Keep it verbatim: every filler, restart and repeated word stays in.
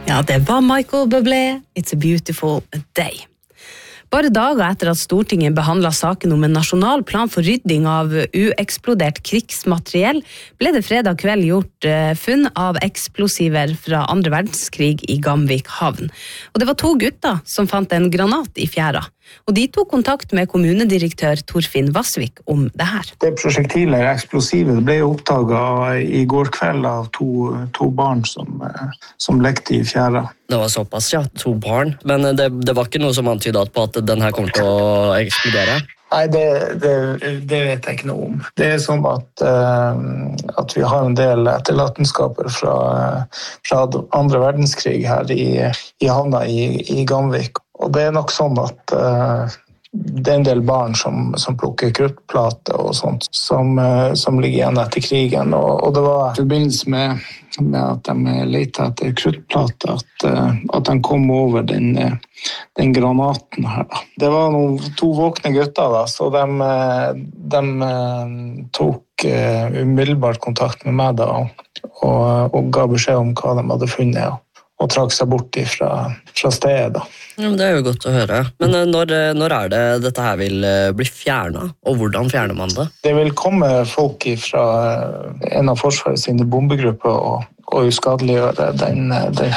Ja, det var Michael Bublé, It's a Beautiful Day. Bare dager etter at Stortinget behandlet saken om en nasjonal plan for rydding av ueksplodert krigsmateriell, ble det fredag kveld gjort funn av eksplosiver fra andre verdenskrig i Gamvik havn. Og det var to gutter som fant en granat i fjæra. Og de tok kontakt med kommunedirektør Torfinn Vassvik om det her. Det prosjektilet, eksplosivet, ble oppdaget i går kveld av to, to barn som, som lekte i fjæra. Det var såpass, ja, to barn. Men det, det var ikke noe som antydet på at den her kommer til å eksplodere? Nei, det, det, det vet jeg ikke noe om. Det er sånn at, uh, at vi har en del etterlatenskaper fra, fra andre verdenskrig her i, i havna i, i Gamvik. Og det er nok sånn at uh, det er en del barn som, som plukker kruttplater og sånt, som, uh, som ligger igjen etter krigen. Og, og det var i forbindelse med, med at de lette etter kruttplater, at, uh, at de kom over den, uh, den granaten her. Da. Det var noen, to våkne gutter, da, så de, de uh, tok uh, umiddelbart kontakt med meg da, og, og ga beskjed om hva de hadde funnet, ja. Og trakk seg bort fra, fra stedet. Da. Ja, det er jo godt å høre. Men når, når er det dette her vil bli fjernet, og hvordan fjerner man det? Det vil komme folk fra en av Forsvaret sine bombegrupper og, og uskadeliggjøre den, den